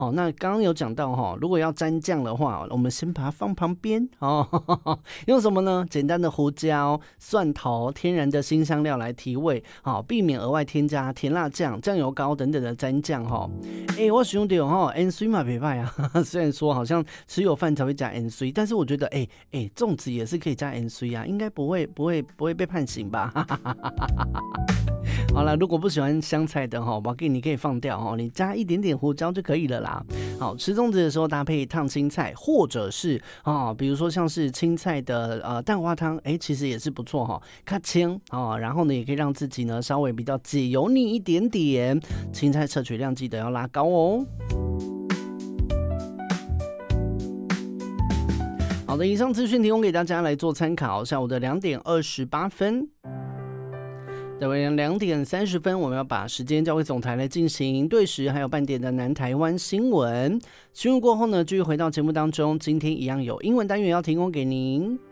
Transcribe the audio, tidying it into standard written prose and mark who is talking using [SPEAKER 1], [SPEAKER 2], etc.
[SPEAKER 1] 哦，那刚刚有讲到哈，如果要沾酱的话，我们先把它放旁边哦。用什么呢？简单的胡椒、蒜头、天然的辛香料来提味，好，避免额外添加甜辣酱、酱油膏等等的沾酱哈。我想到哈，N C 嘛别派啊，虽然说好像吃有饭才会加 N C， 但是我觉得粽子也是可以加 N C 啊，应该不会被判刑吧？好了，如果不喜欢香菜的哈，你可以放掉哈，你加一点点胡椒就可以了啦。好，吃粽子的时候搭配烫青菜，或者是比如说像是青菜的蛋花汤，其实也是不错哈，较清然后呢也可以让自己呢稍微比较解油腻一点点。青菜摄取量记得要拉高哦。好的，以上资讯提供给大家来做参考。下午的2点28分。在晚上2点30分，我们要把时间交给总台来进行对时还有半点的南台湾新闻。新闻过后呢，继续回到节目当中。今天一样有英文单元要提供给您。